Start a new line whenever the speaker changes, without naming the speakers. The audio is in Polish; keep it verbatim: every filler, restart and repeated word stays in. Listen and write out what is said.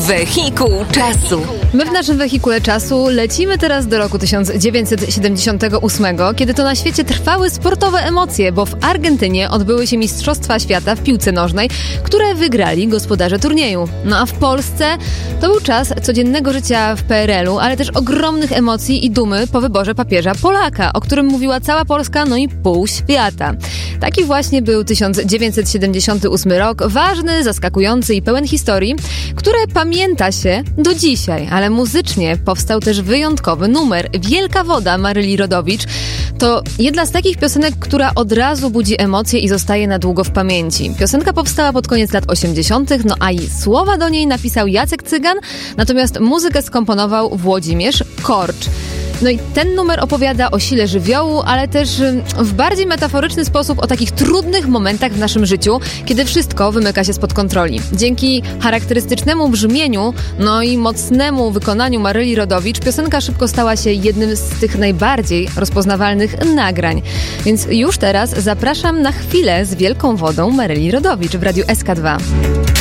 Wehikuł czasu.
My w naszym wehikule czasu lecimy teraz do roku tysiąc dziewięćset siedemdziesiątego ósmego, kiedy to na świecie trwały sportowe emocje, bo w Argentynie odbyły się Mistrzostwa Świata w piłce nożnej, które wygrali gospodarze turnieju. No a w Polsce to był czas codziennego życia w P R L u, ale też ogromnych emocji i dumy po wyborze papieża Polaka, o którym mówiła cała Polska, no i pół świata. Taki właśnie był tysiąc dziewięćset siedemdziesiąty ósmy rok, ważny, zaskakujący i pełen historii, które pamięta się do dzisiaj, ale muzycznie powstał też wyjątkowy numer. Wielka woda Maryli Rodowicz to jedna z takich piosenek, która od razu budzi emocje i zostaje na długo w pamięci. Piosenka powstała pod koniec lat osiemdziesiątych, no a i słowa do niej napisał Jacek Cygan, natomiast muzykę skomponował Włodzimierz Korcz. No i ten numer opowiada o sile żywiołu, ale też w bardziej metaforyczny sposób o takich trudnych momentach w naszym życiu, kiedy wszystko wymyka się spod kontroli. Dzięki charakterystycznemu brzmieniu, no i mocnemu wykonaniu Maryli Rodowicz, piosenka szybko stała się jednym z tych najbardziej rozpoznawalnych nagrań. Więc już teraz zapraszam na chwilę z Wielką Wodą Maryli Rodowicz w Radiu S K dwa.